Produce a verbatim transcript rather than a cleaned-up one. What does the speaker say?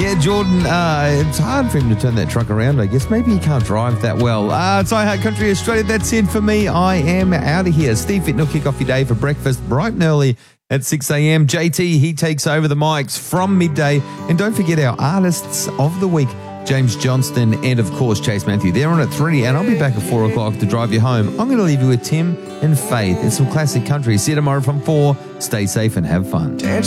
Yeah, Jordan, uh, it's hard for him to turn that truck around, I guess. Maybe he can't drive that well. Uh, it's iHeart Country Australia. That's it for me. I am out of here. Steve Fitton will kick off your day for breakfast bright and early at six a.m. J T, he takes over the mics from midday. And don't forget our artists of the week, James Johnston and, of course, Chase Matthew. They're on at three, and I'll be back at four o'clock to drive you home. I'm going to leave you with Tim and Faith and some classic country. See you tomorrow from four. Stay safe and have fun.